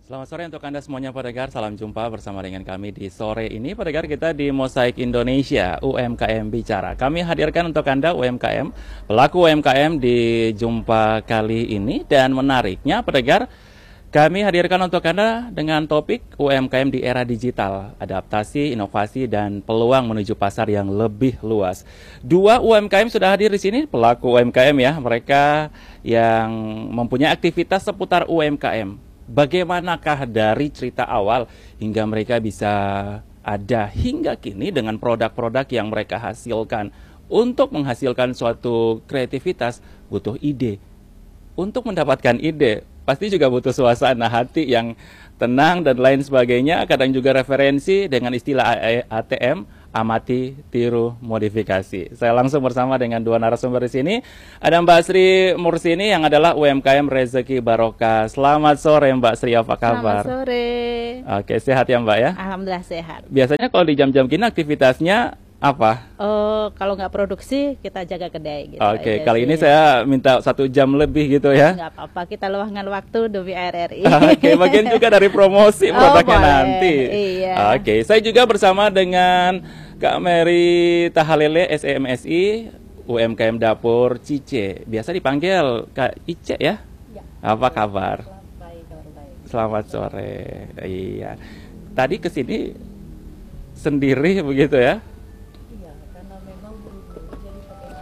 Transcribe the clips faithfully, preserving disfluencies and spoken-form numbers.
Selamat sore untuk Anda semuanya pendengar. Salam jumpa bersama dengan kami di sore ini. Pendengar kita di Mosaik Indonesia U M K M Bicara. Kami hadirkan untuk Anda U M K M, pelaku U M K M di jumpa kali ini. Dan menariknya pendengar, kami hadirkan untuk Anda dengan topik U M K M di era digital, adaptasi, inovasi, dan peluang menuju pasar yang lebih luas. Dua U M K M sudah hadir di sini, pelaku U M K M ya, mereka yang mempunyai aktivitas seputar U M K M. Bagaimanakah dari cerita awal hingga mereka bisa ada hingga kini dengan produk-produk yang mereka hasilkan. Untuk menghasilkan suatu kreativitas butuh ide. Untuk mendapatkan ide pasti juga butuh suasana hati yang tenang dan lain sebagainya. Kadang juga referensi dengan istilah A T M, amati, tiru, modifikasi. Saya langsung bersama dengan dua narasumber di sini. Ada Mbak Sri Mursini yang adalah U M K M Rezeki Barokah. Selamat sore Mbak Sri, apa kabar? Selamat sore. Oke, sehat ya Mbak ya? Alhamdulillah sehat. Biasanya kalau di jam-jam gini aktivitasnya apa? Oh, kalau nggak produksi kita jaga kedai gitu. Oke, kali ini saya minta satu jam lebih gitu ya. Nggak apa-apa, kita luangkan waktu demi R R I. Oke, bagian juga dari promosi produknya boleh. nanti. Iya. Oke, saya juga bersama dengan Kak Mary Tahalele S E M S I U M K M Dapur Cice. Biasa dipanggil Kak Ice ya? Ya. Apa kabar? Baik, baik. Selamat sore. Iya. Tadi kesini sendiri begitu ya? Iya, karena memang buru-buru jadi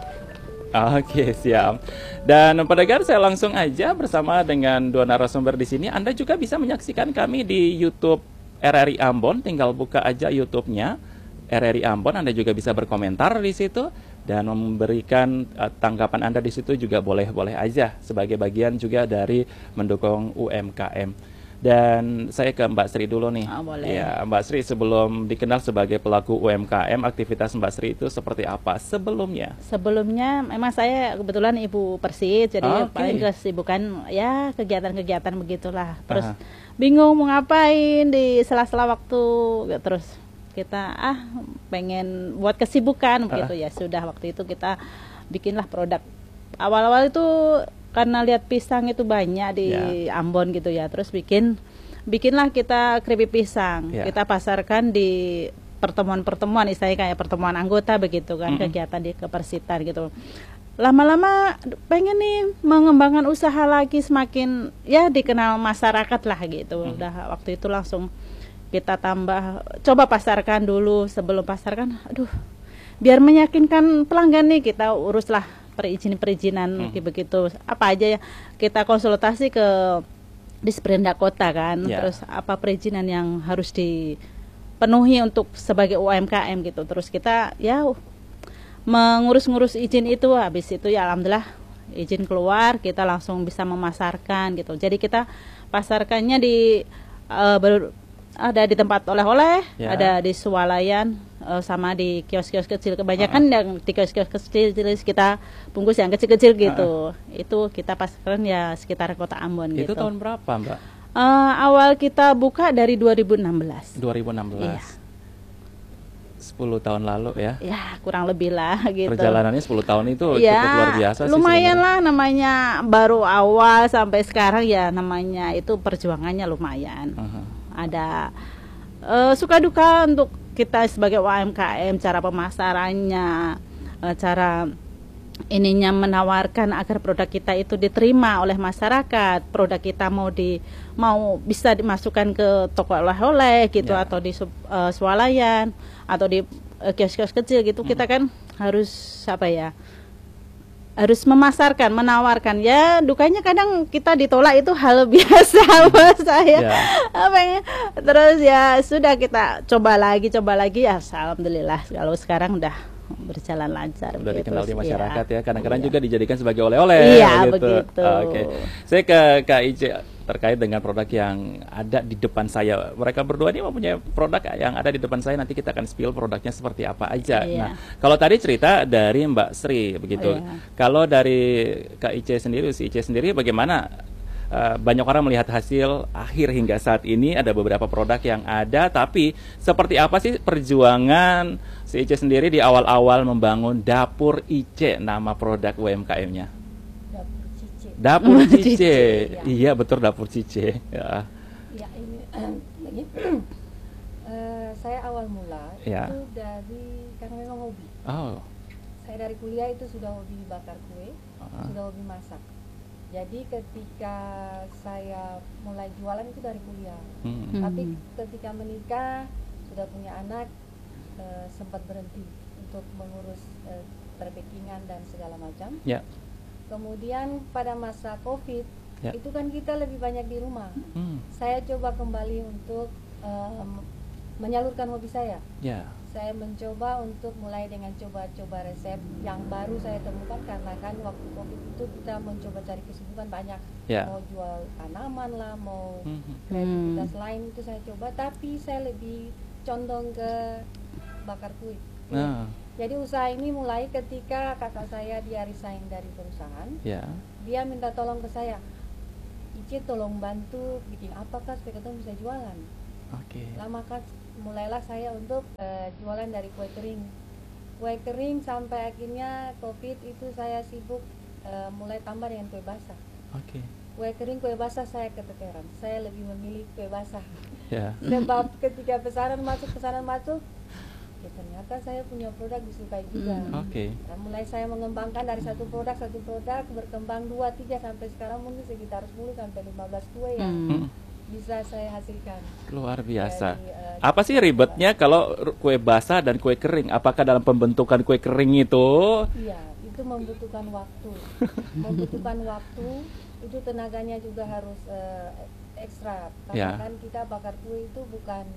Oke, siap. Dan pendengar, saya langsung aja bersama dengan dua narasumber di sini. Anda juga bisa menyaksikan kami di YouTube R R I Ambon. Tinggal buka aja YouTube-nya R R I Ambon. Anda juga bisa berkomentar di situ dan memberikan uh, tanggapan Anda di situ juga boleh-boleh aja sebagai bagian juga dari mendukung U M K M. Dan saya ke Mbak Sri dulu nih. Oh, boleh. Ya, Mbak Sri, sebelum dikenal sebagai pelaku U M K M, aktivitas Mbak Sri itu seperti apa sebelumnya? Sebelumnya memang saya kebetulan ibu Persit, jadi Oke. paling kesibukan ya kegiatan-kegiatan begitulah. Terus Aha. bingung mau ngapain di sela-sela waktu, terus kita ah pengen buat kesibukan begitu ya sudah, waktu itu kita bikinlah produk. Awal-awal itu karena lihat pisang itu banyak di Ya. Ambon gitu ya, terus bikin bikinlah kita keripik pisang. Ya. Kita pasarkan di pertemuan-pertemuan, istilahnya kayak pertemuan anggota begitu kan, Mm-mm. kegiatan di kepersitan gitu. Lama-lama pengen nih mengembangkan usaha lagi, semakin ya dikenal masyarakat lah gitu. Mm. Udah waktu itu langsung kita tambah, coba pasarkan dulu. Sebelum pasarkan, aduh, biar meyakinkan pelanggan nih, kita uruslah perizinan-perizinan Hmm. begitu. Apa aja ya, kita konsultasi ke Disperindak Kota kan. Ya. Terus apa perizinan yang harus dipenuhi untuk sebagai U M K M gitu. Terus kita ya mengurus-ngurus izin itu, habis itu ya alhamdulillah izin keluar, kita langsung bisa memasarkan gitu. Jadi kita pasarkannya di eh, ber- ada di tempat oleh-oleh, Ya. ada di swalayan, eh, sama di kios-kios kecil. Kebanyakan yang di kios-kios kecil kita bungkus yang kecil-kecil gitu. Itu kita pasarkan ya sekitar kota Ambon Itu gitu. tahun berapa Mbak? Eh, awal kita buka dari dua ribu enam belas. dua ribu enam belas. Iya. sepuluh tahun lalu ya. Ya kurang lebih lah gitu. Perjalanannya sepuluh tahun itu Ya, cukup luar biasa sih lumayan sebenarnya. lah, namanya baru awal sampai sekarang ya, namanya itu perjuangannya lumayan. Aha. Ada eh, suka duka untuk kita sebagai U M K M, cara pemasarannya, eh, cara ininya menawarkan agar produk kita itu diterima oleh masyarakat, produk kita mau di mau bisa dimasukkan ke toko oleh-oleh gitu, Ya. atau di sup- eh, swalayan atau di eh, kios-kios kecil gitu. Hmm. Kita kan harus apa ya, harus memasarkan, menawarkan. Ya dukanya kadang kita ditolak, itu hal biasa buat saya. Ya. Apa ya, terus ya sudah, kita coba lagi coba lagi ya, alhamdulillah kalau sekarang udah berjalan lancar. Udah begitu. dikenal di Iya. masyarakat ya. Kadang-kadang Iya. juga dijadikan sebagai oleh-oleh Iya, gitu. begitu. Oke. Saya ke Kak Ice terkait dengan produk yang ada di depan saya. Mereka berdua ini mempunyai produk yang ada di depan saya. Nanti kita akan spill produknya seperti apa aja. Iya. Nah, kalau tadi cerita dari Mbak Sri begitu. Iya. Kalau dari Kak Ice sendiri, si Ice sendiri bagaimana? Uh, banyak orang melihat hasil akhir hingga saat ini, ada beberapa produk yang ada, tapi seperti apa sih perjuangan si Ice sendiri di awal-awal membangun Dapur Ice, nama produk U M K M-nya? Dapur Cice. Dapur Oh, Cice. Cice, ya. Iya betul, Dapur Cice. Ya. Ya Begini, eh, saya awal mula Ya. itu dari karena memang hobi. Oh. Saya dari kuliah itu sudah hobi bakar kue, Ah. sudah hobi masak. Jadi ketika saya mulai jualan itu dari kuliah. Hmm. Hmm. Tapi ketika menikah, sudah punya anak, eh, sempat berhenti untuk mengurus eh, terbekingan dan segala macam. Ya. Kemudian pada masa COVID, Ya. itu kan kita lebih banyak di rumah. Hmm. Saya coba kembali untuk em, menyalurkan hobi saya. Ya. Saya mencoba untuk mulai dengan coba-coba resep yang baru saya temukan, karena kan waktu COVID itu kita mencoba cari kesibukan banyak. Ya. Mau jual tanaman lah, mau Hmm. kreativitas lain itu saya coba, tapi saya lebih condong ke bakar kue. Nah. Jadi usaha ini mulai ketika kakak saya dia resign dari perusahaan. Ya. Dia minta tolong ke saya, Ici tolong bantu bikin apa kak supaya kita bisa jualan. Oke. Lama kan mulailah saya untuk eh, jualan dari kue kering. Kue kering sampai akhirnya COVID itu saya sibuk eh, mulai tambah dengan kue basah. Oke. Kue kering, kue basah saya keteteran. Saya lebih memilih kue basah. Ya. Sebab ketika pesanan masuk, pesanan masuk, ya ternyata saya punya produk disukai juga. Hmm. Oke. Nah, mulai saya mengembangkan dari satu produk, satu produk, berkembang dua, tiga, sampai sekarang mungkin sekitar sepuluh sampai lima belas kue yang Hmm. bisa saya hasilkan. Luar biasa. Dari, eh, Apa sih ribetnya kalau r- kue basah dan kue kering? Apakah dalam pembentukan kue kering itu? Iya, itu membutuhkan waktu. Membutuhkan waktu, itu tenaganya juga harus eh, ekstra. Ya. Karena kan kita bakar kue itu bukan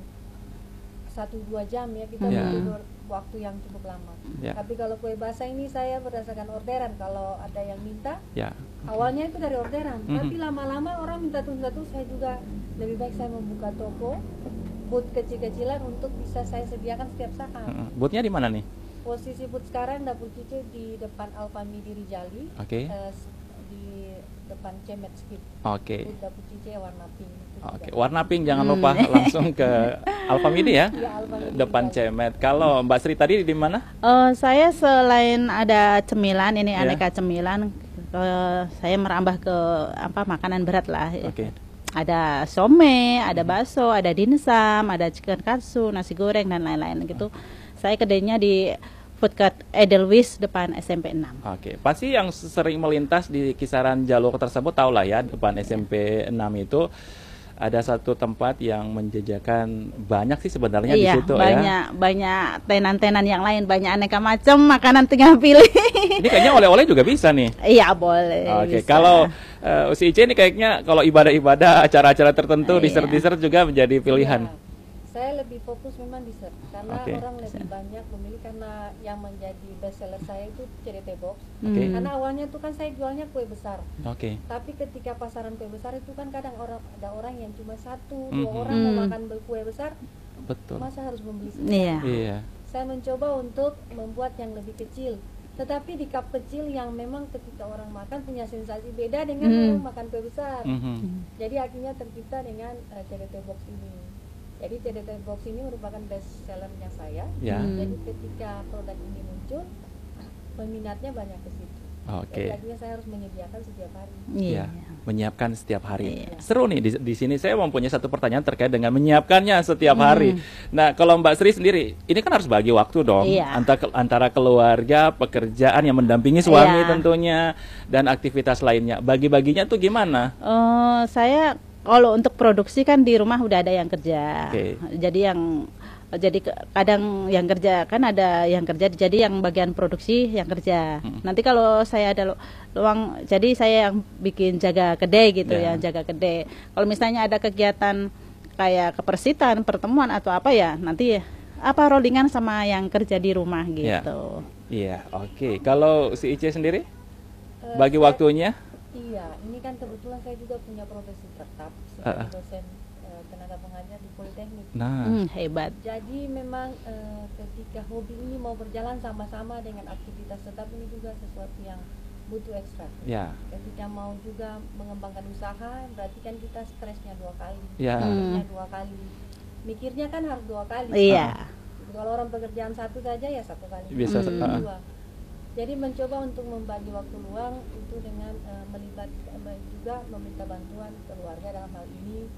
satu dua jam ya, kita Ya. butuh waktu yang cukup lama. Ya. Tapi kalau kue basah ini saya berdasarkan orderan. Kalau ada yang minta, Ya. awalnya itu dari orderan, Mhm. tapi lama-lama orang minta terus-terus, saya juga lebih baik saya membuka toko, booth kecil-kecilan untuk bisa saya sediakan setiap saat. Heeh. Boothnya di mana nih? Posisi booth sekarang dapur Cice di depan Alfamidi Rijali, Oke. eh, s- di depan Cemet Skip. Oke. Booth dapur Cice warna pink. Itu Oke, juga. warna pink jangan Hmm. lupa langsung ke Alfamidi ya. Iya, Alfamidi Depan Rijali. Cemet. Kalau Mbak Sri tadi di mana? Eh, saya selain ada cemilan ini Ya. aneka cemilan, eh, saya merambah ke apa makanan berat lah. Oke. Ada some, ada bakso, ada dimsum, ada chicken katsu, nasi goreng dan lain-lain gitu. Saya kedainya di Food Court Edelweiss depan S M P enam. Oke, pasti yang sering melintas di kisaran jalur tersebut tahu lah ya, depan S M P enam itu ada satu tempat yang menjajakan banyak sih sebenarnya di Iya, situ ya. banyak banyak tenan-tenan yang lain, banyak aneka macam makanan tinggal pilih. Ini kayaknya oleh-oleh juga bisa nih. Iya boleh. Oke, bisa. kalau uh, si Ice ini kayaknya kalau ibadah-ibadah, acara-acara tertentu, Iya. dessert-dessert juga menjadi pilihan. Ya, saya lebih fokus memang dessert, karena Oke. orang lebih banyak memilih, karena yang menjadi best seller saya itu C D T box. Oke. Hmm. Karena awalnya itu kan saya jualnya kue besar. Oke. Tapi ketika pasaran kue besar itu kan kadang orang ada orang yang cuma satu, Mhm. dua orang mau Hmm. makan kue besar, Betul. masa harus membeli sekian? Iya. Iya. Saya mencoba untuk membuat yang lebih kecil, tetapi di cup kecil yang memang ketika orang makan punya sensasi beda dengan Hmm. orang makan kue besar. Mhm. Jadi akhirnya tercipta dengan uh, C D T box ini. Jadi C D T box ini merupakan best sellernya saya. Ya. Hmm. Jadi ketika produk ini muncul, peminatnya banyak ke situ. Oke. Jadi akhirnya saya harus menyediakan setiap hari. Iya. Ya, menyiapkan setiap hari. Iya. Seru nih di, di sini saya mempunyai satu pertanyaan terkait dengan menyiapkannya setiap Hmm. hari. Nah, kalau Mbak Sri sendiri, ini kan harus bagi waktu dong Iya. antara antara keluarga, pekerjaan yang mendampingi suami Iya. tentunya dan aktivitas lainnya. Bagi-baginya tuh gimana? Eh, saya kalau untuk produksi kan di rumah udah ada yang kerja. Oke. Jadi yang jadi ke- kadang yang kerja kan ada yang kerja, jadi yang bagian produksi yang kerja. Mm. Nanti kalau saya ada lu- luang, jadi saya yang bikin jaga kedai gitu, Ya. yang jaga kedai. Kalau misalnya ada kegiatan kayak kepersitan, pertemuan atau apa ya, nanti apa rollingan sama yang kerja di rumah Ya. gitu. Iya, oke. Kalau si Ice sendiri Eh, bagi saya- waktunya? Iya, ini kan kebetulan saya juga punya profesi tetap Ah, ah. sebagai dosen eh, tenaga pengajar di Politeknik. Nah, Hmm, hebat. Jadi memang eh, ketika hobi ini mau berjalan sama-sama dengan aktivitas tetap, ini juga sesuatu yang butuh ekstra. ya, Ketika mau juga mengembangkan usaha, berarti kan kita stresnya dua kali, ya. Hmm. mikirnya dua kali, mikirnya kan harus dua kali. Iya. Kalau orang pekerjaan satu saja ya satu kali. Bisa, Hmm. ah. Dua. Jadi mencoba untuk membagi waktu luang itu dengan eh, melibat eh, juga meminta bantuan keluarga dalam hal ini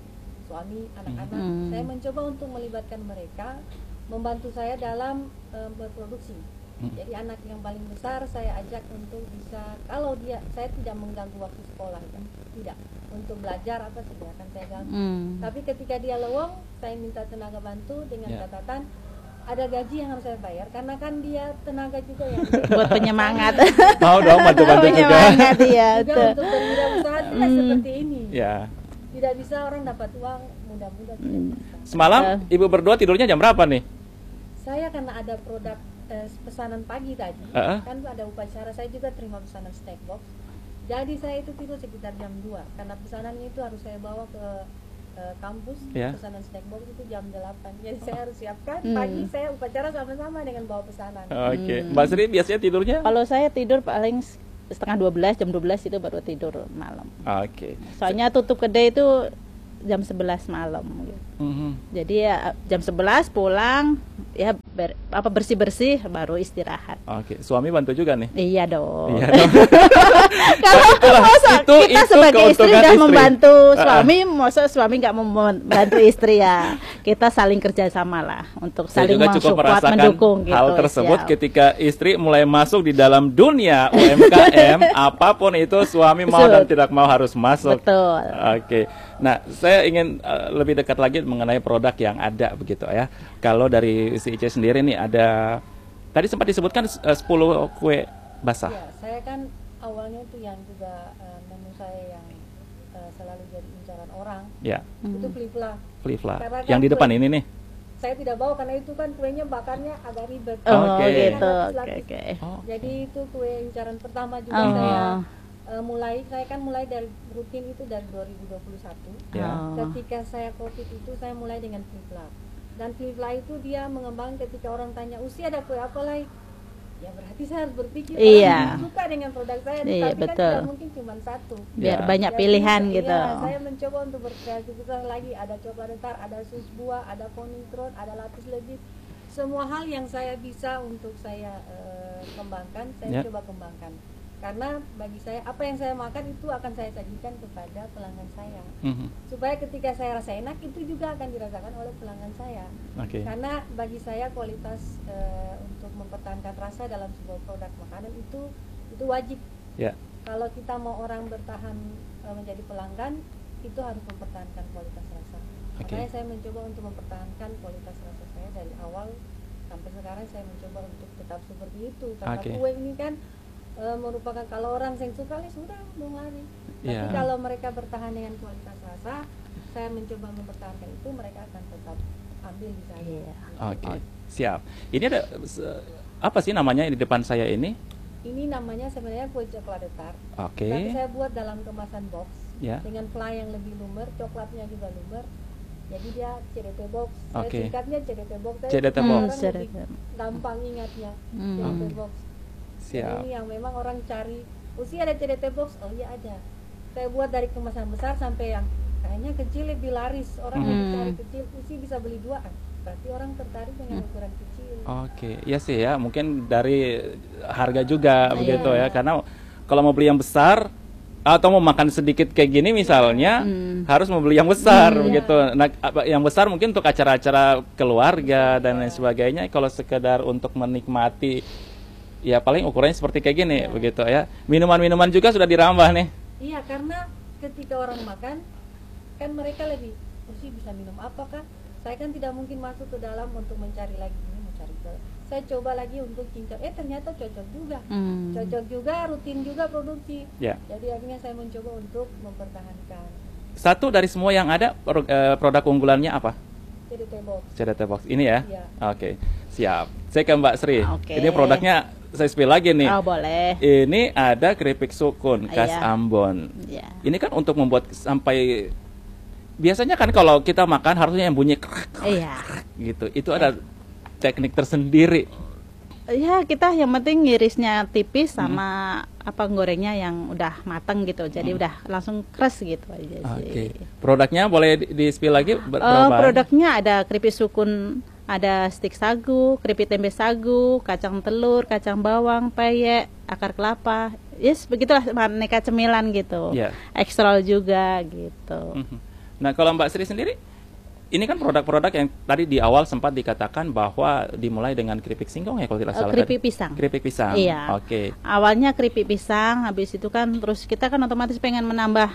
suami, anak-anak. Hmm. Saya mencoba untuk melibatkan mereka, membantu saya dalam uh, berproduksi. Hmm. Jadi anak yang paling besar saya ajak untuk bisa, kalau dia, saya tidak mengganggu waktu sekolah, kan? Tidak. Untuk belajar apa tidak akan saya ganggu. Hmm. Tapi ketika dia lowong, saya minta tenaga bantu dengan Ya. catatan ada gaji yang harus saya bayar, karena kan dia tenaga juga ya. Buat penyemangat. Mau dong bantu-bantu juga. Penyemangat iya. Juga tuh. untuk berwirausaha tidak Hmm. seperti ini. Ya. Tidak bisa orang dapat uang mudah-mudah, tidak Hmm. bisa. Semalam Eh. ibu berdua tidurnya jam berapa nih? Saya karena ada produk eh, pesanan pagi tadi, Uh-uh. kan ada upacara, saya juga terima pesanan snack box. Jadi saya itu tidur sekitar jam dua, karena pesanan itu harus saya bawa ke eh, kampus. Ya. Pesanan snack box itu jam delapan. Jadi saya harus siapkan Hmm. pagi, saya upacara sama-sama dengan bawa pesanan. Oke, Hmm. Mbak Sri biasanya tidurnya? Kalau saya tidur paling setengah dua belas, jam dua belas itu baru tidur malam. Oke. Soalnya tutup kedai itu jam sebelas malam gitu. Mhm. Jadi ya jam sebelas pulang, ya ber, apa bersih-bersih baru istirahat. Oke, suami bantu juga nih. Iya dong. Iya dong. Kalau Itulah, masa itu- kita itu sebagai istri keuntungan udah istri. membantu Ah, ah. suami, masa suami nggak mau membantu istri ya. Kita saling kerjasama lah untuk Saya saling juga cukup mensupport, merasakan mendukung gitu. hal tersebut siap. ketika istri mulai masuk di dalam dunia U M K M, apapun itu suami mau dan Betul. tidak mau harus masuk. Betul. Oke, nah saya ingin uh, lebih dekat lagi mengenai produk yang ada begitu ya. Kalau dari si Ice sendiri nih ada, tadi sempat disebutkan uh, sepuluh kue basah. Ya, saya kan awalnya itu yang juga eh, menu saya yang eh, selalu jadi incaran orang, Ya, itu Hmm. flip-flap. Flifla. Karena kan Yang di depan kue- ini nih. Saya tidak bawa karena itu kan kuenya bakarnya agak ribet. Oh Oke. gitu. Kan Oke lapis-lapis. oke. Oh. Jadi itu kue incaran pertama juga Oh. saya eh, mulai, saya kan mulai dari rutin itu dari dua ribu dua puluh satu. Ya. Oh. Ketika saya COVID itu saya mulai dengan flip-flap. Dan flip-flap itu dia mengembang ketika orang tanya, usia ada kue apa lagi? Ya berarti saya harus berpikir Iya. orang suka dengan produk saya, Iya, tapi betul. kan tidak mungkin cuma satu. Biar Ya. banyak Jadi, pilihan iya, gitu. saya mencoba untuk berkreativitas lagi. Ada coklat tar, ada sus buah, ada konitron, ada lapis legit. Semua hal yang saya bisa untuk saya eh, kembangkan, saya Ya. coba kembangkan. Karena bagi saya apa yang saya makan itu akan saya sajikan kepada pelanggan saya. Mhm. Supaya ketika saya rasa enak itu juga akan dirasakan oleh pelanggan saya. Oke. Karena bagi saya kualitas eh, untuk mempertahankan rasa dalam sebuah produk makanan itu itu wajib. Ya. Kalau kita mau orang bertahan eh, menjadi pelanggan, itu harus mempertahankan kualitas rasa. Oke. Makanya saya mencoba untuk mempertahankan kualitas rasa saya dari awal sampai sekarang. Saya mencoba untuk tetap seperti itu. Karena Oke. kue ini kan eh, merupakan, kalau orang yang suka ya sudah mau lari. Tapi Ya. kalau mereka bertahan dengan kualitas rasa, saya mencoba mempertahankan itu, mereka akan tetap ambil di saya. Iya. Oke, siap. Ini ada se- apa sih namanya di depan saya ini? Ini namanya sebenarnya kue coklat tart. Oke. Tapi saya buat dalam kemasan box Ya. dengan fly yang lebih lumer, coklatnya juga lumer. Jadi dia C D T box. Saya Oke. singkatnya C D T box. Saya C D T orang box. lebih Hmm, C D T. gampang ingatnya. Hmm. C D T box. Siap. Jadi ini yang memang orang cari. Usia ada C D T box, oh iya ada. Saya buat dari kemasan besar sampai yang kayaknya kecil lebih laris. Orang Hmm. lebih cari kecil, usia bisa beli dua. Berarti orang tertarik dengan ukuran kecil. Oke, ya sih ya, mungkin dari harga juga Iya. begitu ya. Karena kalau mau beli yang besar atau mau makan sedikit kayak gini misalnya, Hmm. harus membeli yang besar Hmm. begitu. Nah, apa- yang besar mungkin untuk acara-acara keluarga dan lain sebagainya. Kalau sekedar untuk menikmati, ya paling ukurannya seperti kayak gini Iya. begitu ya. Minuman-minuman juga sudah dirambah nih. Iya, karena ketika orang makan kan mereka lebih, oh sih bisa minum apa kah? Saya kan tidak mungkin masuk ke dalam untuk mencari lagi ini, mencari ke. Saya coba lagi untuk cincang, eh ternyata cocok juga, Hmm. cocok juga, rutin juga produksi. Ya. Jadi akhirnya saya mencoba untuk mempertahankan Satu dari semua yang ada pro- eh, produk unggulannya apa? C D T box. C D T box ini ya. Iya. Oke, siap. Saya ke Mbak Sri. Oke. Ini produknya saya spill lagi nih. Oh boleh. Ini ada keripik sukun khas Iya. Ambon. Ya. Ini kan untuk membuat sampai, biasanya kan kalau kita makan harusnya yang bunyi krak, Iya. gitu. Itu ada teknik tersendiri. Ya kita yang penting ngirisnya tipis sama apa gorengnya yang udah mateng gitu. Jadi udah langsung keras gitu aja Oke. sih. Produknya boleh di, di spill lagi ber- Eh, berapa? produknya ada keripik sukun, ada stik sagu, keripik tempe sagu, kacang telur, kacang bawang, peyek, akar kelapa. Yes, begitulah aneka cemilan gitu. Ya. Ekstrol juga gitu. Mhm. Nah, kalau Mbak Sri sendiri, ini kan produk-produk yang tadi di awal sempat dikatakan bahwa dimulai dengan keripik singkong ya kalau tidak Eh, salah. keripik tadi. pisang. Keripik pisang. Iya. Oke. Awalnya keripik pisang, habis itu kan terus kita kan otomatis pengen menambah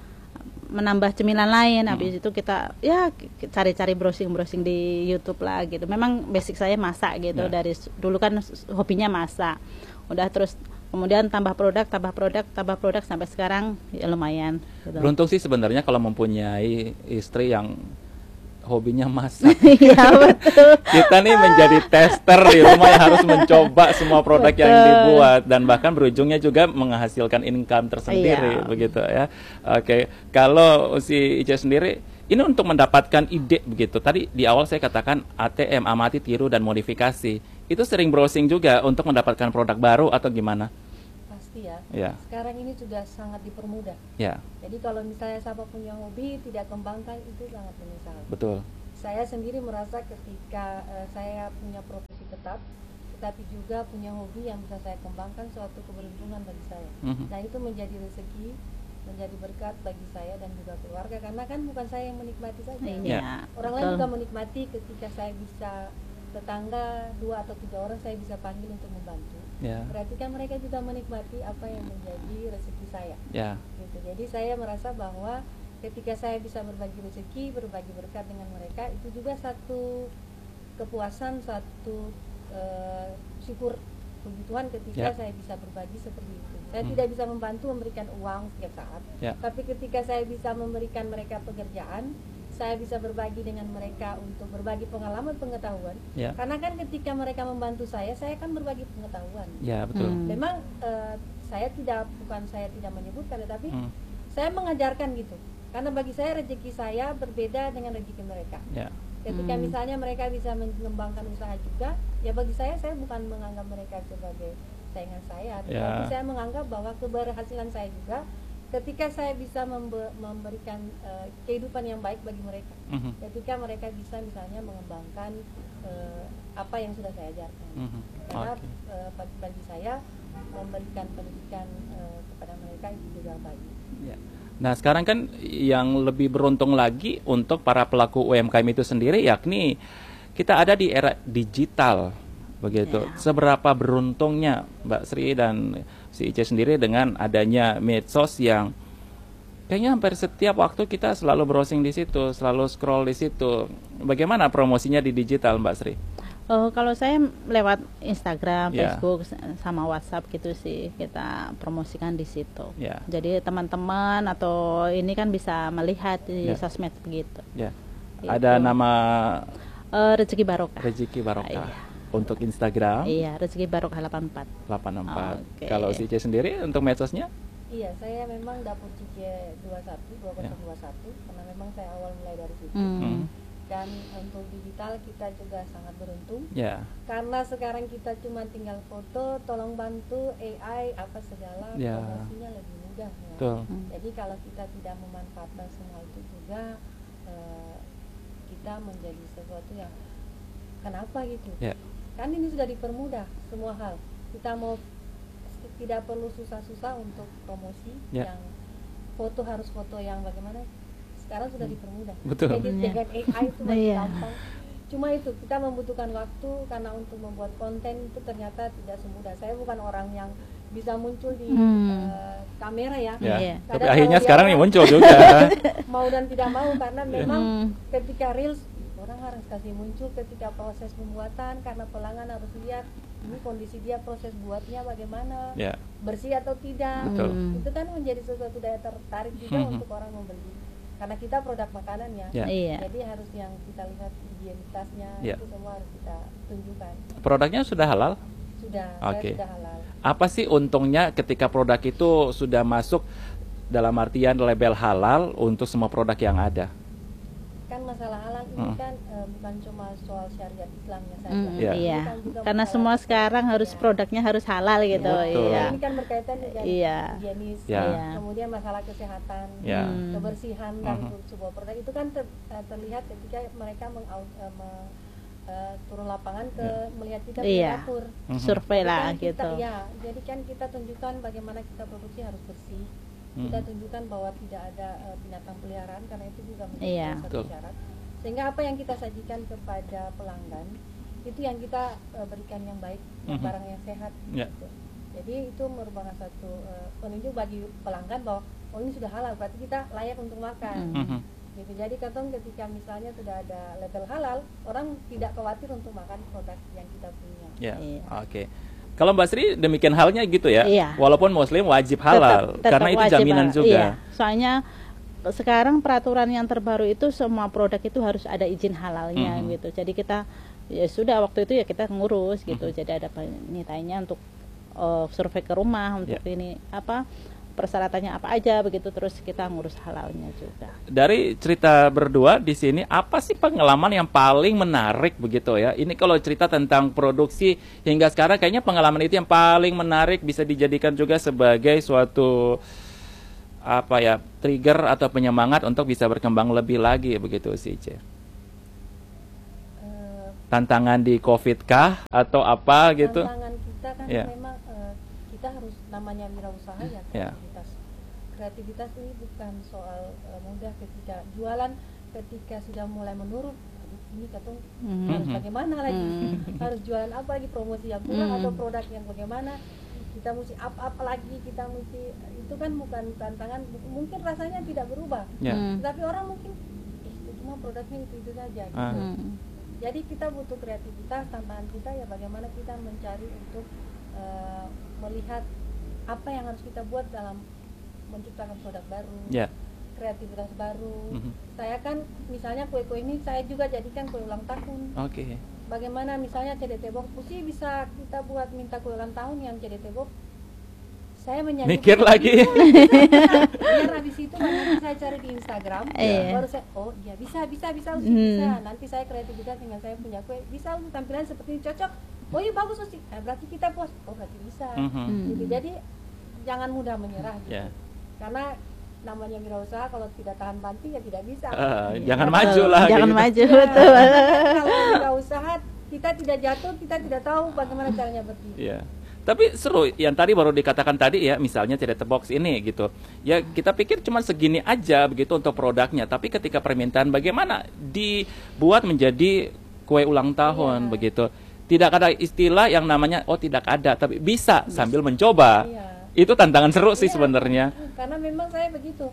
menambah cemilan lain. Habis itu kita ya k- cari-cari browsing-browsing di YouTube lah gitu. Memang basic saya masak gitu. Ya. Dari s- dulu kan s- hobinya masak. Udah terus kemudian tambah produk, tambah produk, tambah produk sampai sekarang ya lumayan gitu. Beruntung sih sebenarnya kalau mempunyai istri yang hobinya masak. Iya betul. Kita nih menjadi tester di rumah yang harus mencoba semua produk yang Betul. dibuat dan bahkan berujungnya juga menghasilkan income tersendiri Iya. begitu ya. Oke, kalau si Ica sendiri ini untuk mendapatkan ide begitu. Tadi di awal saya katakan A T M, amati, tiru dan modifikasi. Itu sering browsing juga untuk mendapatkan produk baru atau gimana? Pasti ya. Ya, Sekarang ini sudah sangat dipermudah. ya, Jadi kalau misalnya siapa punya hobi tidak kembangkan itu sangat menyesal. betul. Saya sendiri merasa ketika eh, saya punya profesi tetap, tetapi juga punya hobi yang bisa saya kembangkan, suatu keberuntungan bagi saya. Mhm. Nah itu menjadi rezeki, menjadi berkat bagi saya dan juga keluarga, karena kan bukan saya yang menikmati saja. Iya. Orang lain betul. juga menikmati ketika saya bisa tetangga dua atau tiga orang saya bisa panggil untuk membantu. Ya, Berarti kan mereka juga menikmati apa yang menjadi rezeki saya. ya, Gitu. Jadi saya merasa bahwa ketika saya bisa berbagi rezeki, berbagi berkat dengan mereka, itu juga satu kepuasan, satu eh, syukur puji Tuhan ketika Ya. saya bisa berbagi seperti itu. Saya Hmm. tidak bisa membantu memberikan uang setiap saat, Ya. tapi ketika saya bisa memberikan mereka pekerjaan, saya bisa berbagi dengan mereka untuk berbagi pengalaman pengetahuan. ya, Karena kan ketika mereka membantu saya, saya kan berbagi pengetahuan. ya, betul. Hmm. Memang eh, saya tidak, bukan saya tidak menyebutkan, tetapi Hmm. saya mengajarkan gitu. Karena bagi saya rezeki saya berbeda dengan rezeki mereka. Ya, Ketika Hmm. misalnya mereka bisa mengembangkan usaha juga, ya bagi saya saya bukan menganggap mereka sebagai saingan saya, tetapi Ya. saya menganggap bahwa keberhasilan saya juga ketika saya bisa membe- memberikan eh, kehidupan yang baik bagi mereka. Mhm. Ketika mereka bisa misalnya mengembangkan eh, apa yang sudah saya ajarkan. Mhm. Karena Oke. eh, bagi, bagi saya memberikan pendidikan eh, kepada mereka itu juga baik. Ya. Nah, sekarang kan yang lebih beruntung lagi untuk para pelaku U M K M itu sendiri, yakni kita ada di era digital, begitu. Ya. Seberapa beruntungnya Mbak Sri dan si Ice sendiri dengan adanya medsos yang kayaknya hampir setiap waktu kita selalu browsing di situ, selalu scroll di situ. Bagaimana promosinya di digital, Mbak Sri? Oh, kalau saya lewat Instagram, Ya. Facebook, sama WhatsApp gitu sih kita promosikan di situ. Ya. Jadi teman-teman atau ini kan bisa melihat di Ya. sosmed begitu. Ya. Gitu. Ada nama Eh, Rezeki Barokah. Rezeki Barokah Iya. untuk Instagram Iya, Rezeki Barokah delapan puluh empat. delapan enam empat. Oke. Kalau si Ice sendiri untuk medsosnya? Iya, saya memang dapur Cicie dua puluh satu, dua Ya. nol dua satu, karena memang saya awal mulai dari situ. Hmm. Hmm. Dan untuk digital kita juga sangat beruntung, Ya. karena sekarang kita cuma tinggal foto, tolong bantu A I apa segala, Ya. promosinya lebih mudah. Ya. Betul. Hmm. Jadi kalau kita tidak memanfaatkan semua itu juga eh, kita menjadi sesuatu yang kenapa gitu? Ya. Kan ini sudah dipermudah semua hal. Kita mau tidak perlu susah-susah untuk promosi Ya. yang foto harus foto yang bagaimana. Sekarang sudah dipermudah. Betul. Jadi Iya. dengan A I itu masih Iya. gampang. Cuma itu kita membutuhkan waktu karena untuk membuat konten itu ternyata tidak semudah. Saya bukan orang yang bisa muncul di Hmm. eh, kamera ya. Ya. Iya. Tapi Kadang akhirnya kalau sekarang dia nih orang muncul juga. mau dan tidak mau karena memang Hmm. ketika reels orang harus kasih muncul ketika proses pembuatan karena pelanggan harus lihat ini kondisi dia proses buatnya bagaimana, Ya. bersih atau tidak. Betul. Hmm. Itu kan menjadi sesuatu daya tertarik juga Mhm. untuk orang membeli karena kita produk makanan ya. Ya. Iya. Jadi harus yang kita lihat higienitasnya Ya. itu semua harus kita tunjukkan. Produknya sudah halal? Sudah, Oke. saya sudah halal. Apa sih untungnya ketika produk itu sudah masuk dalam artian label halal untuk semua produk yang ada? Kan masalah halal ini Hmm. kan eh, bukan cuma soal syariat Islamnya saja. Hmm, Iya. Ini iya. kan juga Karena masalah- semua sekarang harus Iya. produknya harus halal gitu. Betul. Iya. Ini kan berkaitan dengan Iya. higienis, Ya. Iya. kemudian masalah kesehatan, Ya. Hmm. kebersihan dari Mhm. sebuah produk itu kan ter- eh, terlihat ketika mereka meng- eh, me- eh, turun lapangan ke Ya. melihat kita Iya. di dapur. Mhm. Survei Jadi lah kan kita- gitu. Ya, jadi kan kita tunjukkan bagaimana kita produksi harus bersih, kita tunjukkan bahwa tidak ada uh, binatang peliharaan, karena itu juga menjadi Iya. salah satu syarat. Sehingga apa yang kita sajikan kepada pelanggan itu yang kita uh, berikan yang baik, Mhm. barang yang sehat. Ya. Gitu. Jadi itu merupakan satu uh, penunjuk bagi pelanggan bahwa oh ini sudah halal, berarti kita layak untuk makan. Mhm. Gitu. Jadi katong ketika misalnya sudah ada label halal, orang tidak khawatir untuk makan produk yang kita punya. Ya, Iya. oke. Kalau Mbak Sri demikian halnya gitu ya. Iya. Walaupun Muslim wajib halal, Tetap- tetap karena itu wajib jaminan halal. juga. Iya. Soalnya sekarang peraturan yang terbaru itu semua produk itu harus ada izin halalnya Mhm. gitu. Jadi kita ya sudah waktu itu ya kita ngurus gitu. Mhm. Jadi ada penitainya untuk uh, survei ke rumah untuk Ya. ini apa persyaratannya apa aja begitu, terus kita ngurus halalnya juga. Dari cerita berdua di sini, apa sih pengalaman yang paling menarik begitu ya? Ini kalau cerita tentang produksi hingga sekarang, kayaknya pengalaman itu yang paling menarik, bisa dijadikan juga sebagai suatu apa ya, trigger atau penyemangat untuk bisa berkembang lebih lagi begitu sih, Ce. Eh, Tantangan di COVID kah atau apa gitu? Tantangan kita kan Ya. memang eh, kita harus, namanya wirausaha ya, Ya. kreativitas. Kreativitas ini bukan soal eh, mudah ketika jualan, ketika sudah mulai menurun. Aduh, ini katong Mhm. harus bagaimana lagi? Mhm. Harus jualan apa lagi, promosi yang kurang Mhm. atau produk yang bagaimana? Kita mesti up-up lagi, kita mesti, itu kan bukan tantangan, mungkin rasanya tidak berubah. Ya. Hmm. Tapi orang mungkin eh, itu cuma produknya itu-itu saja gitu. Ah. Hmm. Jadi kita butuh kreativitas, tantangan kita ya bagaimana kita mencari untuk uh, melihat apa yang harus kita buat dalam menciptakan produk baru, Ya. kreativitas baru. Mhm. Saya kan misalnya kue-kue ini saya juga jadikan kue ulang tahun. Oke. Bagaimana misalnya C D T box, sih bisa kita buat minta kue ulang tahun yang C D T box. Saya menyanyi. Mikir lagi. Biar habis itu nanti saya cari di Instagram, Iya. baru saya oh ya bisa bisa bisa Usi, Hmm. bisa. Nanti saya kreativitas dengan saya punya kue, bisa untuk tampilan seperti ini cocok. Oh iya bagus Usi. Eh, berarti kita puas. Oh berarti bisa. Mhm. Hmm. Gitu. Jadi jangan mudah menyerah gitu. Ya. Karena namanya wirausaha kalau tidak tahan banting ya tidak bisa. Eh, Iya, jangan betul. maju lah. Jangan gitu. maju, Ya, betul. kalau wirausaha kita tidak jatuh, kita tidak tahu bagaimana caranya berdiri. Iya. Tapi seru, yang tadi baru dikatakan tadi ya, misalnya C D T box ini gitu. Ya kita pikir cuma segini aja begitu untuk produknya, tapi ketika permintaan bagaimana dibuat menjadi kue ulang tahun Iya. begitu. Tidak ada istilah yang namanya oh tidak ada, tapi bisa sambil mencoba. Iya. Itu tantangan seru sih Iya, sebenarnya. Karena memang saya begitu.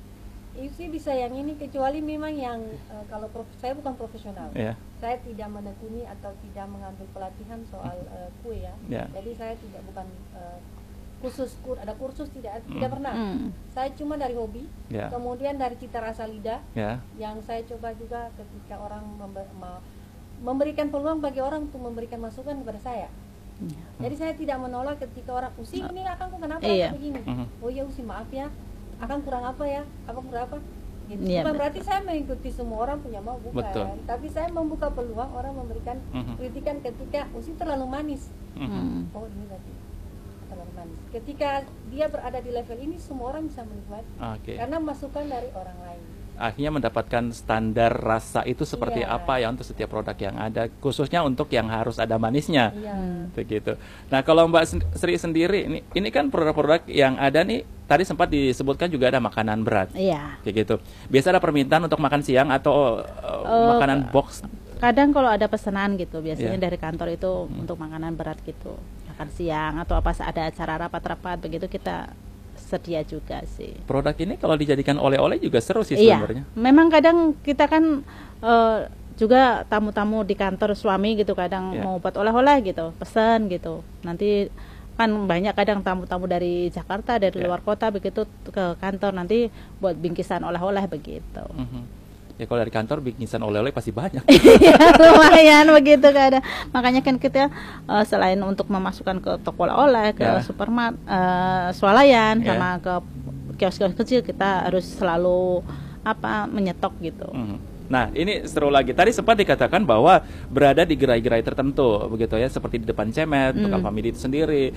Isi bisa yang ini, kecuali memang yang eh, kalau prof, saya bukan profesional. Ya. Saya tidak menekuni atau tidak mengambil pelatihan soal eh, kue ya. Ya. Jadi saya tidak bukan eh, khusus kur, ada kursus tidak tidak pernah. Hmm. Saya cuma dari hobi. Ya. Kemudian dari cita rasa lidah Ya. yang saya coba juga ketika orang membe- ma- memberikan peluang bagi orang untuk memberikan masukan kepada saya. Iya. Jadi saya tidak menolak ketika orang usi ini akan kok kenapa Iya. begini. Mhm. Oh ya usi maaf ya, akan kurang apa ya, apa kurang apa. Gitu. Iya, Bukan betul. berarti saya mengikuti semua orang punya mau, bukan. Betul. Tapi saya membuka peluang orang memberikan Mhm. kritikan ketika usi terlalu manis. Mhm. Hmm. Oh ini berarti terlalu manis. Ketika dia berada di level ini semua orang bisa menikmati Oke. karena masukan dari orang lain. Akhirnya mendapatkan standar rasa itu seperti Iya. apa ya untuk setiap produk yang ada, khususnya untuk yang harus ada manisnya. Iya. Begitu. Nah, kalau Mbak Sen- Sri sendiri, ini, ini kan produk-produk yang ada nih, tadi sempat disebutkan juga ada makanan berat, Iya. kayak gitu. Biasa ada permintaan untuk makan siang atau uh, Oh, makanan box. Kadang kalau ada pesanan gitu, biasanya Iya. dari kantor itu untuk makanan berat gitu, makan siang atau apa ada acara rapat-rapat begitu kita sedia juga sih. Produk ini kalau dijadikan oleh-oleh juga seru sih Iya, sebenarnya. memang kadang kita kan eh, juga tamu-tamu di kantor suami gitu kadang Iya. mau buat oleh-oleh gitu, pesan gitu. Nanti kan banyak kadang tamu-tamu dari Jakarta, dari Iya. luar kota begitu ke kantor nanti buat bingkisan oleh-oleh begitu. Mhm. Ya kalau dari kantor bingkisan oleh-oleh pasti banyak. Ya, lumayan begitu kadang. Makanya kan kita eh, selain untuk memasukkan ke toko oleh-oleh, ke Ya. supermarket, eh, swalayan, Ya. sama ke kios-kios kecil kita harus selalu apa menyetok gitu. Mhm. Nah, ini seru lagi. Tadi sempat dikatakan bahwa berada di gerai-gerai tertentu, begitu ya, seperti di depan Cemet, untuk Hmm. Alfamidi itu sendiri.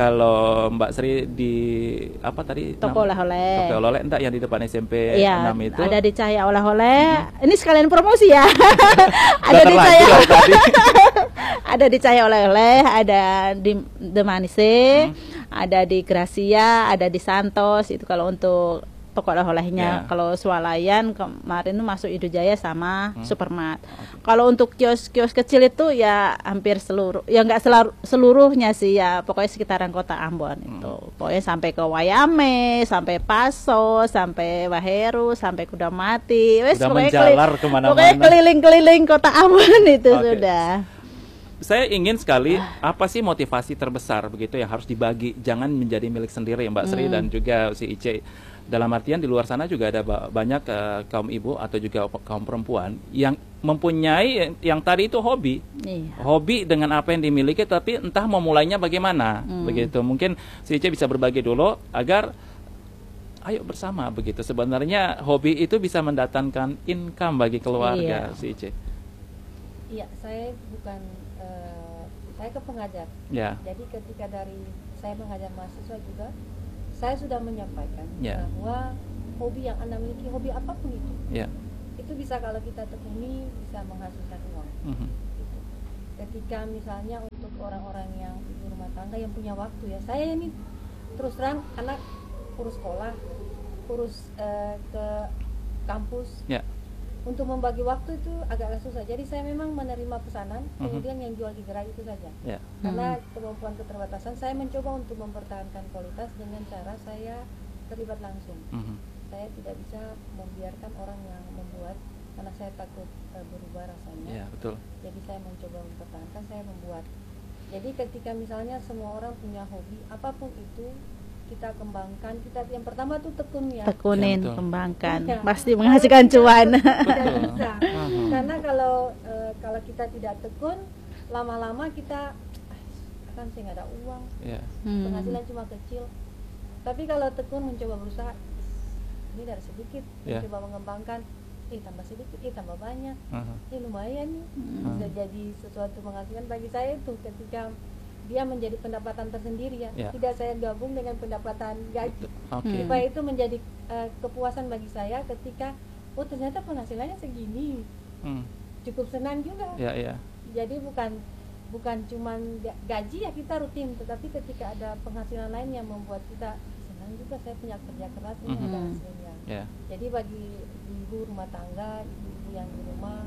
Kalau Mbak Sri di apa tadi? Toko nama- oleh-oleh. Toko oleh-oleh, enggak yang di depan S M P Iya, enam itu. ada di Cahaya Oleh-oleh. Ini sekalian promosi ya. Udah ada di terlanjur Cahaya, tadi. ada di Cahaya Oleh-oleh, ada di The Manise, Hmm. ada di Gracia, ada di Santos. Itu kalau untuk toko oleh-olehnya. Ya. Kalau swalayan kemarin itu masuk Idujaya sama Hmm. Supermat. Kalau untuk kios-kios kecil itu ya hampir seluruh, ya nggak selaru- seluruhnya sih ya, pokoknya sekitaran kota Ambon itu. Pokoknya sampai ke Wayame, sampai Paso, sampai Waheru, sampai Kudamati. Wes Udah pokoknya menjalar keli- kemana-mana. Pokoknya keliling-keliling kota Ambon itu Oke. sudah. Saya ingin sekali, apa sih motivasi terbesar begitu yang harus dibagi, jangan menjadi milik sendiri Mbak Sri dan juga si Ice. Dalam artian di luar sana juga ada ba- banyak eh, kaum ibu atau juga kaum perempuan yang mempunyai yang, yang tadi itu hobi. Iya. Hobi dengan apa yang dimiliki, tapi entah memulainya bagaimana. Begitu. Mungkin si Ice bisa berbagi dulu agar ayo bersama begitu. Sebenarnya hobi itu bisa mendatangkan income bagi keluarga, Iya. si Ice. Iya, saya bukan eh, saya ke pengajar. Ya. Jadi ketika dari saya mengajar mahasiswa juga, saya sudah menyampaikan Ya. bahwa hobi yang Anda miliki, hobi apapun itu, Ya. itu bisa kalau kita tekuni bisa menghasilkan uang. Mhm. Gitu. Ketika misalnya untuk orang-orang yang ibu rumah tangga yang punya waktu ya, saya ini terus terang anak urus sekolah, urus eh, ke kampus. Ya. Untuk membagi waktu itu agak susah. Jadi saya memang menerima pesanan, Mhm. kemudian yang jual di gerai itu saja. Ya. Karena kemampuan keterbatasan, saya mencoba untuk mempertahankan kualitas dengan cara saya terlibat langsung. Mhm. Saya tidak bisa membiarkan orang yang membuat, karena saya takut uh, berubah rasanya. Ya, betul. Jadi saya mencoba mempertahankan, saya membuat. Jadi ketika misalnya semua orang punya hobi, apapun itu kita kembangkan. Kita yang pertama tuh tekun ya. Tekunin, Ya, betul. kembangkan, Ya. pasti menghasilkan cuan. Tidak bisa. Mhm. Karena kalau eh, kalau kita tidak tekun, lama-lama kita "Ah, kan saya nggak ada uang, Ya. Hmm. penghasilan cuma kecil. Tapi kalau tekun mencoba berusaha, ini dari sedikit, Ya. mencoba mengembangkan, eh tambah sedikit, eh tambah banyak, Mhm. eh lumayan nih, Hmm. bisa jadi sesuatu penghasilan bagi saya itu ketika dia menjadi pendapatan tersendiri ya. Ya. Tidak saya gabung dengan pendapatan gaji. Oke. Hmm. Supaya itu menjadi eh, kepuasan bagi saya ketika oh ternyata penghasilannya segini, Hmm. cukup senang juga. Ya, ya. Jadi bukan bukan cuman ga- gaji ya kita rutin, tetapi ketika ada penghasilan lain yang membuat kita senang juga, saya punya kerja keras ini Mhm. ada hasilnya. Ya. Jadi bagi ibu rumah tangga, ibu yang di rumah,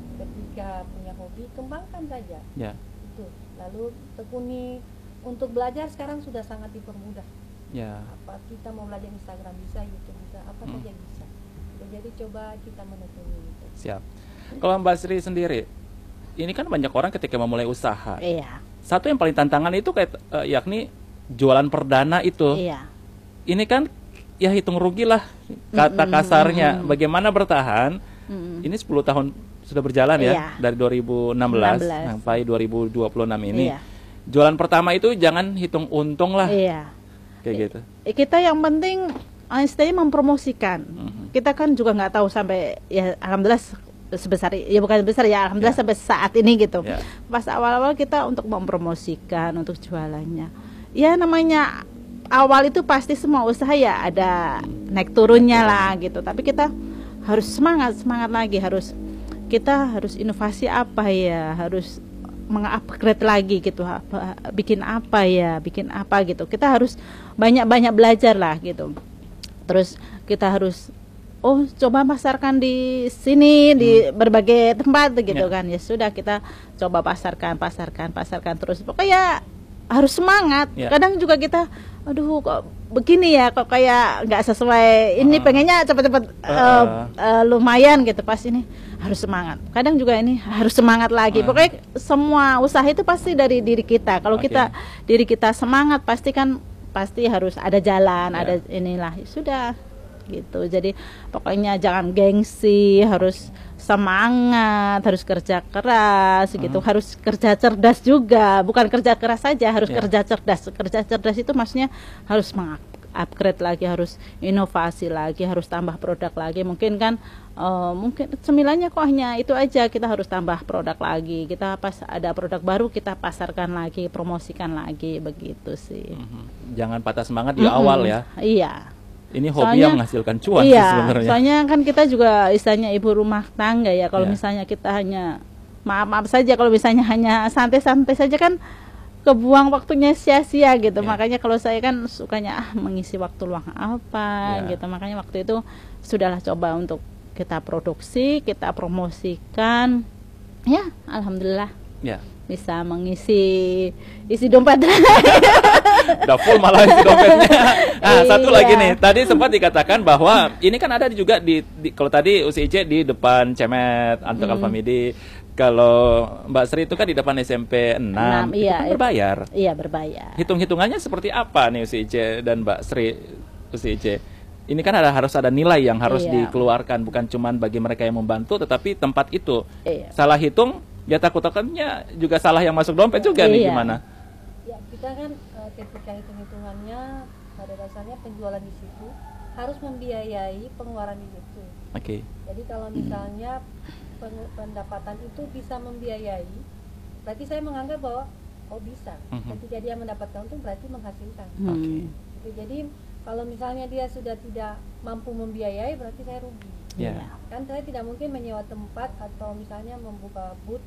ketika punya hobi kembangkan saja Ya. itu, lalu tekuni. Untuk belajar sekarang sudah sangat dipermudah. Ya. Apa kita mau belajar Instagram bisa, YouTube bisa, apa Hmm. saja bisa. Jadi coba kita menekuni itu. Siap. Kalau Mbak Sri sendiri, ini kan banyak orang ketika memulai usaha. Iya, Satu yang paling tantangan itu kayak eh, yakni jualan perdana itu. iya. Ini kan ya hitung rugi lah kata Mm-mm, kasarnya. mm-mm. Bagaimana bertahan? Mm. Ini sepuluh tahun sudah berjalan ya, Iya. dari dua ribu enam belas enam belas. sampai dua ribu dua puluh enam ini. Iya. Jualan pertama itu jangan hitung untung lah, Iya. kayak gitu. Eh, Kita yang penting eh, istilahnya mempromosikan. Mhm. Kita kan juga nggak tahu sampai ya alhamdulillah se- sebesar ya bukan besar ya alhamdulillah Ya. sampai saat ini gitu. Ya. Pas awal-awal kita untuk mempromosikan untuk jualannya. Ya namanya awal itu pasti semua usaha ya ada naik turunnya lah gitu. Tapi kita harus semangat semangat lagi, harus kita harus inovasi apa ya, harus mengupgrade lagi gitu, apa, bikin apa ya, bikin apa gitu. Kita harus banyak-banyak belajar lah gitu. Terus kita harus oh coba pasarkan di sini di berbagai tempat gitu Ya. kan. Ya sudah kita coba pasarkan, pasarkan, pasarkan terus. Pokoknya harus semangat. Ya. Kadang juga kita aduh kok begini ya, kok kayak nggak sesuai ini, Ah. pengennya cepet-cepet Ah. eh, eh, lumayan gitu, pas ini harus semangat. Kadang juga ini harus semangat lagi. Ah. Pokoknya semua usaha itu pasti dari diri kita. Kalau Oke. kita diri kita semangat, pasti kan pasti harus ada jalan, Ya. ada inilah. Sudah gitu. Jadi pokoknya jangan gengsi, harus semangat, harus kerja keras gitu, Hmm. harus kerja cerdas juga, bukan kerja keras saja, harus Ya. kerja cerdas. Kerja cerdas itu maksudnya harus mengupgrade lagi, harus inovasi lagi, harus tambah produk lagi. Mungkin kan eh, mungkin semilanya kok hanya itu aja, kita harus tambah produk lagi. Kita pas ada produk baru kita pasarkan lagi, promosikan lagi, begitu sih. Mhm. Jangan patah semangat di Mm-mm. awal ya. Iya. Ini hobi Soalnya- yang menghasilkan cuan sih Iya, sebenarnya. soalnya kan kita juga istilahnya ibu rumah tangga ya. Kalau Iya. misalnya kita hanya maaf-maaf saja, kalau misalnya hanya santai-santai saja kan kebuang waktunya sia-sia gitu. Ya. Makanya kalau saya kan sukanya ah mengisi waktu luang apa Ya. gitu. Makanya waktu itu sudahlah coba untuk kita produksi, kita promosikan. Ya, alhamdulillah Ya. bisa mengisi isi dompet. Udah full malah isi dompetnya. Nah, satu Iya. lagi nih, tadi sempat dikatakan bahwa ini kan ada juga di, di kalau tadi U C I C di depan Cemet, Antuk Hmm. Alfamidi. Kalau Mbak Sri itu kan di depan S M P enam, Enam, itu iya, kan berbayar. Iya, berbayar. Hitung-hitungannya seperti apa nih U C I C dan Mbak Sri U C I C? Ini kan ada harus ada nilai yang harus Iya. dikeluarkan, bukan cuma bagi mereka yang membantu, tetapi tempat itu Iya. salah hitung, ya takut-takutnya juga salah yang masuk dompet juga nih Iya. gimana? Ya, kita kan eh, ketika hitung-hitungannya pada dasarnya penjualan di situ harus membiayai pengeluaran di situ. Oke. Jadi kalau misalnya peng- pendapatan itu bisa membiayai, berarti saya menganggap bahwa oh bisa. Mhm. Ketika dia mendapatkan untung berarti menghasilkan. Hmm. Oke. Gitu. Jadi kalau misalnya dia sudah tidak mampu membiayai berarti saya rugi. Ya. Iya. Kan saya tidak mungkin menyewa tempat atau misalnya membuka booth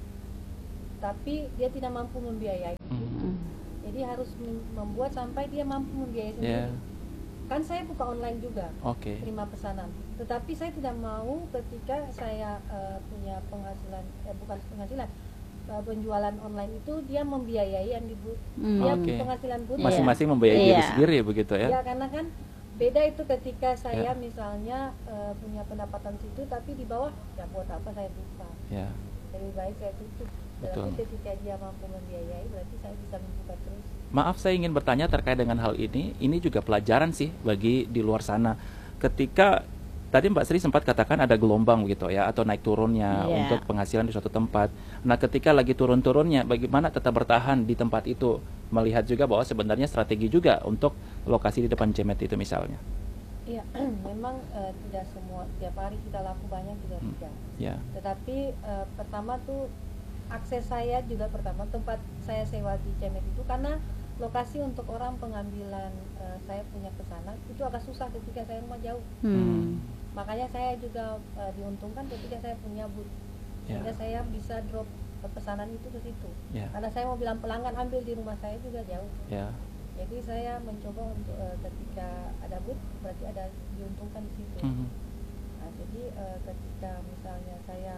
tapi dia tidak mampu membiayai. Hmm. Hmm. Jadi harus mem- membuat sampai dia mampu membiayai sendiri. Ya. Kan saya buka online juga, Oke. terima pesanan. Tetapi saya tidak mau ketika saya eh, punya penghasilan, eh, bukan penghasilan, eh, penjualan online itu dia membiayai yang di booth. Hmm. Dia Oke. penghasilan booth. Iya. Masing-masing membiayai diri Iya. sendiri begitu ya? Ya karena kan beda itu ketika saya Ya. misalnya eh, punya pendapatan situ tapi di bawah ya buat apa saya buka, Ya. lebih baik saya tutup. Betul. Tapi ketika dia mampu membiayai berarti saya bisa membuka terus. Maaf, saya ingin bertanya terkait dengan hal ini. Ini juga pelajaran sih bagi di luar sana. Ketika tadi Mbak Sri sempat katakan ada gelombang gitu ya, atau naik turunnya Iya. untuk penghasilan di suatu tempat. Nah, ketika lagi turun-turunnya, bagaimana tetap bertahan di tempat itu? Melihat juga bahwa sebenarnya strategi juga untuk lokasi di depan Cemet itu misalnya. Iya, memang eh, tidak semua tiap hari kita laku banyak juga Hmm. tidak. Ya. Tetapi eh, pertama tuh akses saya juga pertama tempat saya sewa di Cemet itu karena lokasi untuk orang pengambilan eh, saya punya pesanan itu agak susah ketika saya rumah jauh. Hmm. Makanya saya juga eh, diuntungkan ketika saya punya booth Ya. sehingga saya bisa drop eh, pesanan itu ke situ. Ya. Karena saya mau bilang pelanggan ambil di rumah saya juga jauh. Ya. Jadi saya mencoba untuk eh, ketika ada booth berarti ada diuntungkan di situ. Mhm. Nah, jadi eh, ketika misalnya saya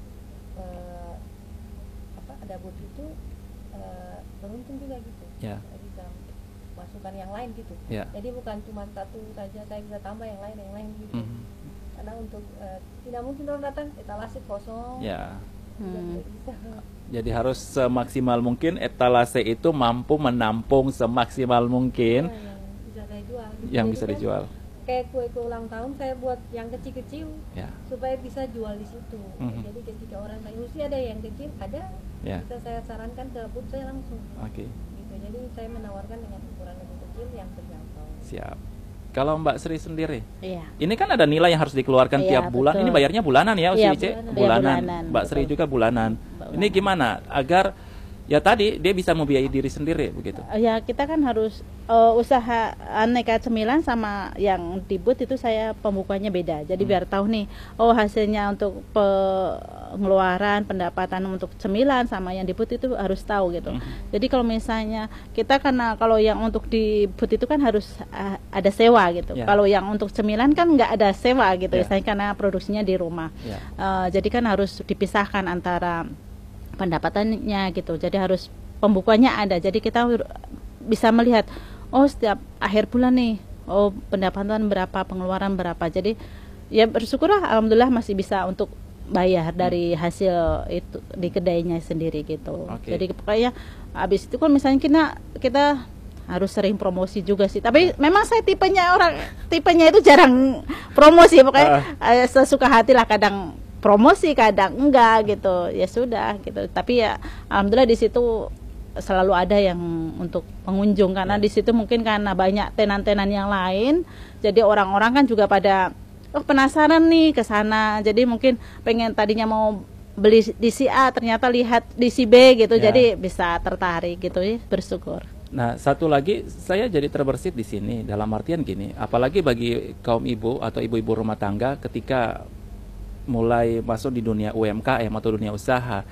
eh, apa ada booth itu eh, beruntung juga gitu. Ya. Saya bisa masukkan yang lain gitu. Ya. Jadi bukan cuma satu saja, saya bisa tambah yang lain yang lain gitu. Mhm. Karena untuk eh, tidak mungkin orang datang etalase kosong. Ya. juga Hmm. tidak bisa. Jadi harus semaksimal mungkin etalase itu mampu menampung semaksimal mungkin Nah, yang bisa saya jual. yang Jadi bisa kan dijual. Kayak kue-kue ulang tahun saya buat yang kecil-kecil Ya. supaya bisa jual di situ. Mhm. Jadi ketika orang tanya, "Usi ada yang kecil?" Ada. Ya. Bisa saya sarankan ke booth saya langsung. Oke. Gitu. Jadi saya menawarkan dengan ukuran lebih kecil yang terjangkau. Siap. Kalau Mbak Sri sendiri, Iya. ini kan ada nilai yang harus dikeluarkan Iya, tiap bulan. betul. Ini bayarnya bulanan ya, Iya, U C I C? bulanan. Iya, Bulanan. bulanan, Mbak Sri betul. juga bulanan. Bulanan. Ini gimana agar ya tadi dia bisa membiayai diri sendiri begitu? Ya kita kan harus eh, usaha aneka cemilan sama yang di booth itu saya pembukuannya beda. Jadi Hmm. biar tahu nih, oh hasilnya untuk pengeluaran pendapatan untuk cemilan sama yang di booth itu harus tahu gitu. Hmm. Jadi kalau misalnya kita karena kalau yang untuk di booth itu kan harus ah, ada sewa gitu. Ya. Kalau yang untuk cemilan kan nggak ada sewa gitu, Ya. ya. Karena produksinya di rumah. Ya. Eh, jadi kan harus dipisahkan antara pendapatannya gitu. Jadi harus pembukuannya ada. Jadi kita bisa melihat oh setiap akhir bulan nih, oh pendapatan berapa, pengeluaran berapa. Jadi ya bersyukurlah alhamdulillah masih bisa untuk bayar dari hasil itu di kedainya sendiri gitu. Oke. Jadi pokoknya habis itu kan misalnya kita kita harus sering promosi juga sih. Tapi memang saya tipenya orang tipenya itu jarang promosi, pokoknya eh, sesuka hati lah, kadang promosi kadang enggak gitu. Ya sudah gitu. Tapi ya alhamdulillah di situ selalu ada yang untuk pengunjung karena Ya. di situ mungkin karena banyak tenan-tenan yang lain. Jadi orang-orang kan juga pada oh penasaran nih ke sana. Jadi mungkin pengen tadinya mau beli di si A ternyata lihat di si B gitu. Ya. Jadi bisa tertarik gitu ya, bersyukur. Nah, satu lagi saya jadi terbersit di sini dalam artian gini, apalagi bagi kaum ibu atau ibu-ibu rumah tangga ketika mulai masuk di dunia U M K M atau dunia usaha,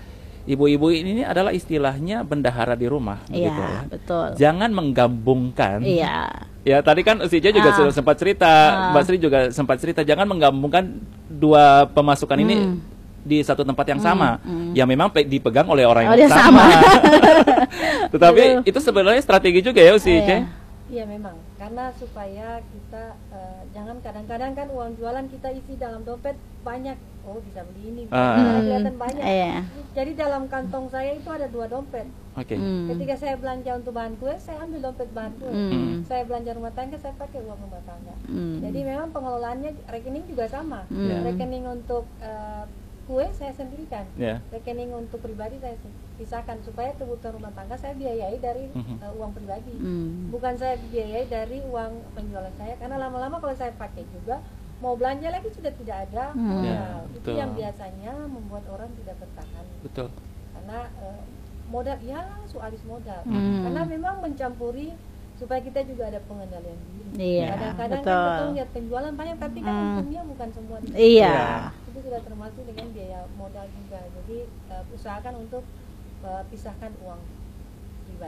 ibu-ibu ini adalah istilahnya bendahara di rumah, Iya, begitu ya. betul. Jangan menggabungkan. Iya. Ya tadi kan si Ija juga Ah. sudah sempat cerita, Ah. Mbak Sri juga sempat cerita, jangan menggabungkan dua pemasukan ini Hmm. di satu tempat yang sama, Hmm, hmm. yang memang pe- dipegang oleh orang Oh, yang dia sama. sama. Tetapi Betul. itu sebenarnya strategi juga ya si Iya. Ija. Iya memang, karena supaya kita eh, jangan kadang-kadang kan uang jualan kita isi dalam dompet banyak, oh bisa beli ini, Ah. bisa Hmm. kelihatan banyak. Iya. Jadi dalam kantong saya itu ada dua dompet. Oke. Hmm. Ketika saya belanja untuk bahan kue, saya ambil dompet bahan kue. Hmm. Saya belanja rumah tangga, saya pakai uang rumah tangga. Hmm. Jadi memang pengelolaannya rekening juga sama. Hmm. Rekening untuk eh, kue saya sendirikan. Ya. Rekening untuk pribadi saya pisahkan supaya kebutuhan rumah tangga saya biayai dari Mhm. eh, uang pribadi. Hmm. Bukan saya biayai dari uang penjualan saya, karena lama-lama kalau saya pakai juga mau belanja lagi sudah tidak ada. Hmm. Ya, Nah, itu betul. yang biasanya membuat orang tidak bertahan. Betul. Karena eh, modal ya soalis modal. Hmm. Karena memang mencampuri supaya kita juga ada pengendalian diri. Iya, Kadang-kadang betul. kan betul lihat penjualan banyak tapi kan Hmm. untungnya bukan semua di situ. Iya. Itu sudah termasuk dengan biaya modal juga. Jadi eh, usahakan untuk eh, pisahkan uang